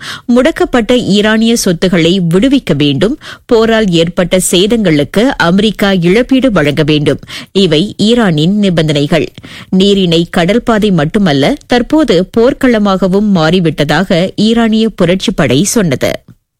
முடக்கப்பட்ட ஈரானிய சொத்துக்களை விடுவிக்க வேண்டும், போரால் ஏற்பட்ட சேதங்களுக்கு அமெரிக்கா இழப்பீடு வழங்க வேண்டும். இவை ஈரானின் நிபந்தனைகள். நீரிணை கடல்பாதை மட்டுமல்ல, தற்போது போர்க்களமாகவும் மாறிவிட்டதாக ஈரானிய புரட்சிப்படை சொன்னது.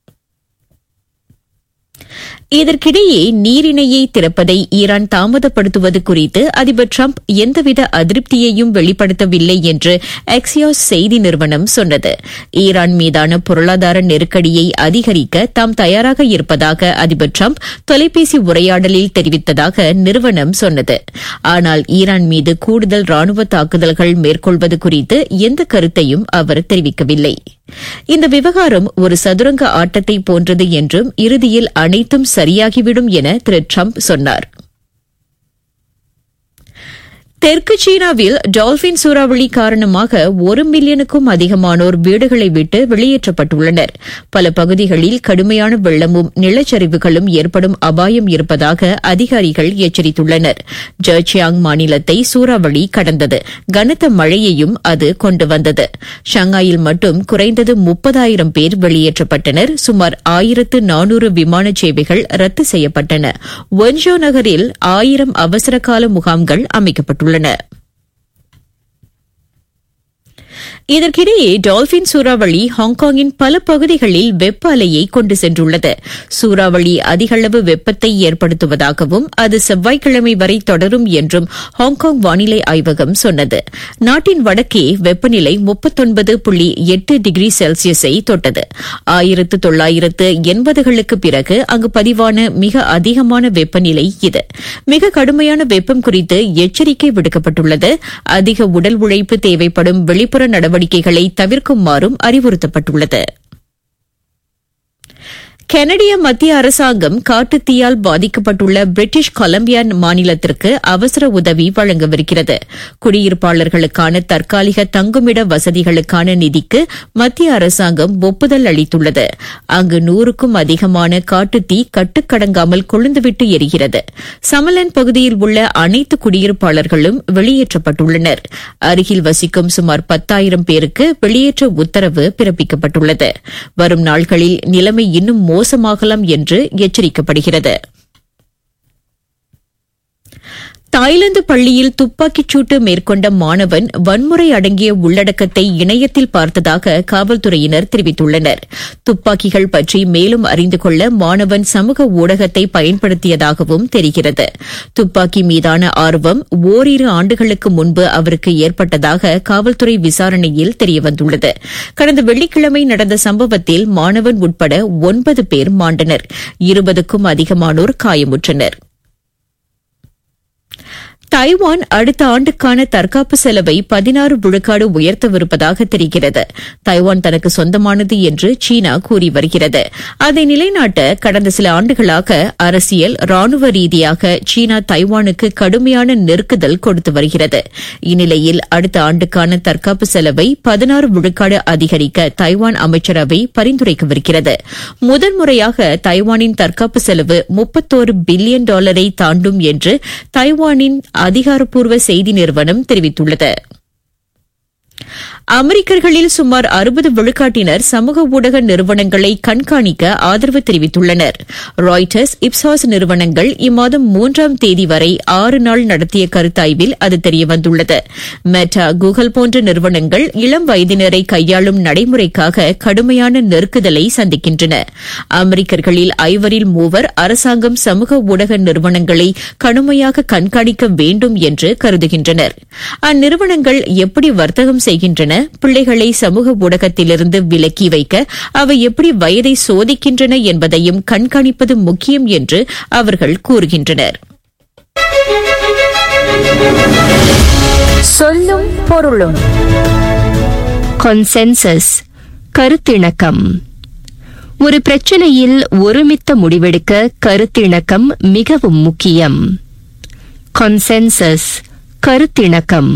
இதற்கிடையே நீரிணையை திறப்பதை ஈரான் தாமதப்படுத்துவது குறித்து அதிபர் டிரம்ப் எந்தவித அதிருப்தியையும் வெளிப்படுத்தவில்லை என்று எக்ஸியோஸ் செய்தி நிறுவனம் சொன்னது. ஈரான் மீதான பொருளாதார நெருக்கடியை அதிகரிக்க தாம் தயாராக இருப்பதாக அதிபர் டிரம்ப் தொலைபேசி உரையாடலில் தெரிவித்ததாக நிறுவனம் சொன்னது. ஆனால் ஈரான் மீது கூடுதல் ராணுவ தாக்குதல்கள் மேற்கொள்வது குறித்து எந்த கருத்தையும் அவர் தெரிவிக்கவில்லை. இந்த விவகாரம் ஒரு சதுரங்க ஆட்டத்தை போன்றது என்றும் இறுதியில் அனைத்தும் சரியாகிவிடும் என திரு டிரம்ப் சொன்னார். தெற்கு சீனாவில் டால்பின் சூறாவளி காரணமாக 1 மில்லியனுக்கும் அதிகமானோர் வீடுகளை விட்டு வெளியேற்றப்பட்டுள்ளனர். பல பகுதிகளில் கடுமையான வெள்ளமும் நிலச்சரிவுகளும் ஏற்படும் அபாயம் இருப்பதாக அதிகாரிகள் எச்சரித்துள்ளனர். ஜெர்ஜியாங் மாநிலத்தை சூறாவளி கடந்தது. கனத்த மழையையும் அது கொண்டு வந்தது. ஷங்காயில் மட்டும் குறைந்தது 30,000 பேர் வெளியேற்றப்பட்டனர். சுமார் 1400 விமான சேவைகள் ரத்து செய்யப்பட்டன. வென்ஜோ நகரில் 1000 அவசரகால முகாம்கள் அமைக்கப்பட்டுள்ளன. இதற்கிடையே டால்பின் சூறாவளி ஹாங்காங்கின் பல பகுதிகளில் வெப்ப அலையை கொண்டு சென்றுள்ளது. சூறாவளி அதிகளவு வெப்பத்தை ஏற்படுத்துவதாகவும் அது செவ்வாய்க்கிழமை வரை தொடரும் என்றும் ஹாங்காங் வானிலை ஆய்வகம் சொன்னது. நாட்டின் வடக்கே வெப்பநிலை 39.8 டிகிரி செல்சியஸை தொட்டது. 1980களுக்கு பிறகு அங்கு பதிவான மிக அதிகமான வெப்பநிலை இது. மிக கடுமையான வெப்பம் குறித்து எச்சரிக்கை விடுக்கப்பட்டுள்ளது. அதிக உடல் உழைப்பு தேவைப்படும் வெளிப்புற நடவடிக்கைகளை தவிர்க்குமாறும் அறிவுறுத்தப்பட்டுள்ளது. கனடிய மத்திய அரசாங்கம் காட்டுத்தீயால் பாதிக்கப்பட்டுள்ள பிரிட்டிஷ் கொலம்பியா மாநிலத்திற்கு அவசர உதவி வழங்கவிருக்கிறது. குடியிருப்பாளர்களுக்கான தற்காலிக தங்குமிட வசதிகளுக்கான நிதிக்கு மத்திய அரசாங்கம் ஒப்புதல் அளித்துள்ளது. அங்கு 100க்கும் அதிகமான காட்டுத்தீ கட்டுக்கடங்காமல் கொழுந்துவிட்டு எரிகிறது. சமலன் பகுதியில் உள்ள அனைத்து குடியிருப்பாளர்களும் வெளியேற்றப்பட்டுள்ளனர். அருகில் வசிக்கும் சுமார் 10,000 பேருக்கு வெளியேற்ற உத்தரவு பிறப்பிக்கப்பட்டுள்ளது. வரும் நாட்களில் நிலைமை இன்னும் மோசமாகலாம் என்று எச்சரிக்கப்படுகிறது. தாய்லாந்து பள்ளியில் துப்பாக்கிச் சூட்டு மேற்கொண்ட மாணவன் வன்முறை அடங்கிய உள்ளடக்கத்தை இணையத்தில் பார்த்ததாக காவல்துறையினர் தெரிவித்துள்ளனர். துப்பாக்கிகள் பற்றி மேலும் அறிந்து கொள்ள மாணவன் சமூக ஊடகத்தை பயன்படுத்தியதாகவும் தெரிகிறது. துப்பாக்கி மீதான ஆர்வம் ஓரிரு ஆண்டுகளுக்கு முன்பு அவருக்கு ஏற்பட்டதாக காவல்துறை விசாரணையில் தெரியவந்துள்ளது. கடந்த வெள்ளிக்கிழமை நடந்த சம்பவத்தில் மாணவன் உட்பட 9 பேர் மாண்டனர். 20க்கும் அதிகமானோர் காயமுற்றனர். தைவான் அடுத்த ஆண்டுக்கான தற்காப்பு செலவை 16 விழுக்காடு உயர்த்தவிருப்பதாக தெரிகிறது. தைவான் தனக்கு சொந்தமானது என்று சீனா கூறி வருகிறது. அதை நிலைநாட்ட கடந்த சில ஆண்டுகளாக அரசியல், ராணுவ ரீதியாக சீனா தைவானுக்கு கடுமையான நெருக்குதல் கொடுத்து வருகிறது. இந்நிலையில் அடுத்த ஆண்டுக்கான தற்காப்பு செலவை 16 விழுக்காடு அதிகரிக்க தைவான் அமைச்சரவை பரிந்துரைக்கவிருக்கிறது. முதன்முறையாக தைவானின் தற்காப்பு செலவு $31 பில்லியன் தாண்டும் என்று தைவானின் அதிகாரப்பூர்வ செய்தி நிறுவனம் தெரிவித்துள்ளது. அமெரிக்கர்களில் சுமார் 60 விழுக்காட்டினர் சமூக ஊடக நிறுவனங்களை கண்காணிக்க ஆதரவு தெரிவித்துள்ளனர். ராய்டர்ஸ், இப்சாஸ் நிறுவனங்கள் இம்மாதம் 3ஆம் தேதி வரை 6 நாள் நடத்திய கருத்தாய்வில் அது தெரியவந்துள்ளது. மெட்டா, கூகுள் போன்ற நிறுவனங்கள் இளம் வயதினரை கையாளும் நடைமுறைக்காக கடுமையான நெருக்குதலை சந்திக்கின்றன. அமெரிக்கர்களில் 5 அரசாங்கம் சமூக ஊடக நிறுவனங்களை கடுமையாக கண்காணிக்க வேண்டும் என்று கருதுகின்றனர். அந்நிறுவனங்கள் எப்படி வர்த்தகம் செய்கின்றன, பிள்ளைகளை சமூக ஊடகத்திலிருந்து விலக்கி வைக்க அவை எப்படி வயதை சோதிக்கின்றன என்பதையும் கண்காணிப்பது முக்கியம் என்று அவர்கள் கூறுகின்றனர். சொல்லும் பொருளும். கான்சென்சஸ், கருத்திணக்கம். ஒரு பிரச்சனையில் ஒருமித்த முடிவெடுக்க கருத்திணக்கம் மிகவும் முக்கியம். கான்சென்சஸ், கருத்திணக்கம்.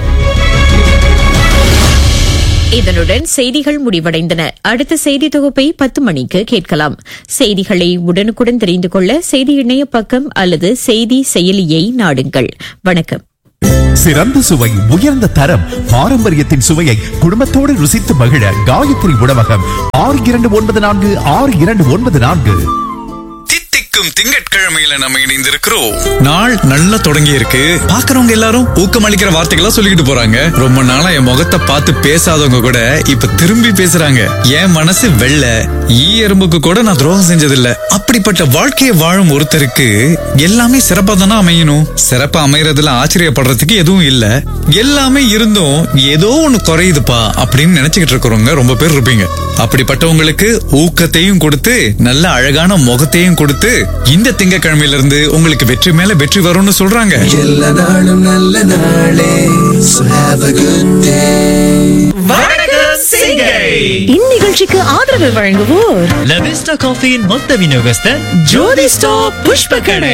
இதனுடன் செய்திகள் முடிவடைந்தன. அடுத்த செய்தி தொகுப்பை 10 மணிக்கு கேட்கலாம். செய்திகளை உடனுக்குடன் தெரிந்து கொள்ள செய்தி இணைய பக்கம் அல்லது செய்தி செயலியை நாடுங்கள். வணக்கம். சிறந்த சுவை, உயர்ந்த தரம், பாரம்பரியத்தின் சுவையை குடும்பத்தோடு ருசித்து மகிழ காயத்ரி உணவகம் 6294 திங்கட்கிழமையில நம்ம இணைந்திருக்கிறோம். நாள் நல்லா தொடங்கி இருக்கு. பாக்குறவங்க எல்லாரும் ஊக்கமளிக்கிற வார்த்தைகளா சொல்லிக்கிட்டு போறாங்க. ரொம்ப நாளா என் முகத்தை பார்த்து பேசாதவங்க கூட இப்ப திரும்பி பேசுறாங்க. என் மனசு வெள்ள ஈ எறும்புக்கு கூட நான் துரோகம் செஞ்சதில்ல. அப்படிப்பட்ட வாழ்க்கையை வாழும் ஒருத்தருக்கு எல்லாமே சிறப்பா தானே அமையணும். சிறப்பா அமையறதுல ஆச்சரியப்படுறதுக்கு எதுவும் இல்ல. எல்லாமே இருந்தும் ஏதோ ஒண்ணு குறையுதுப்பா அப்படின்னு நினைச்சுக்கிட்டு இருக்கிறவங்க ரொம்ப பேர் இருப்பீங்க. அப்படிப்பட்டவங்களுக்கு ஊக்கத்தையும் கொடுத்து நல்ல அழகான முகத்தையும் கொடுத்து இந்த திங்கட்கிழமையில இருந்து உங்களுக்கு வெற்றி மேல வெற்றி வரும்னு சொல்றாங்க. எல்லா நாளும் நல்ல நாளே. So have a good day. இந்நிகழ்ச்சிக்கு ஆதரவு வழங்குவோர் La Vista Coffee மொத்த விநியோகஸ்தர் ஜோதி ஸ்டாப் புஷ்ப கடை.